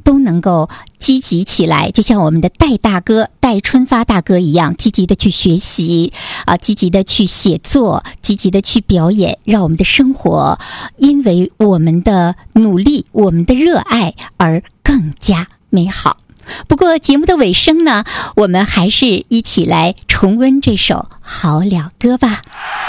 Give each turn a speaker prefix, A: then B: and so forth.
A: 都能够积极起来，就像我们的戴大哥戴春发大哥一样，积极的去学习积极的去写作，积极的去表演，让我们的生活因为我们的努力，我们的热爱而更加美好。不过节目的尾声呢，我们还是一起来重温这首好了歌吧。